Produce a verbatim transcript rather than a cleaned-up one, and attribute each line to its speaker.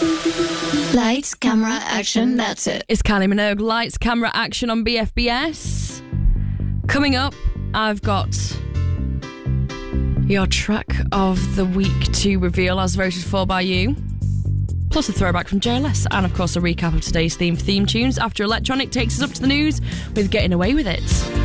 Speaker 1: Lights, camera, action, that's it.
Speaker 2: It's Kylie Minogue, Lights, Camera, Action on B F B S. Coming up, I've got your track of the week to reveal as voted for by you. Plus a throwback from J L S and, of course, a recap of today's theme theme tunes after Electronic takes us up to the news with Getting Away With It.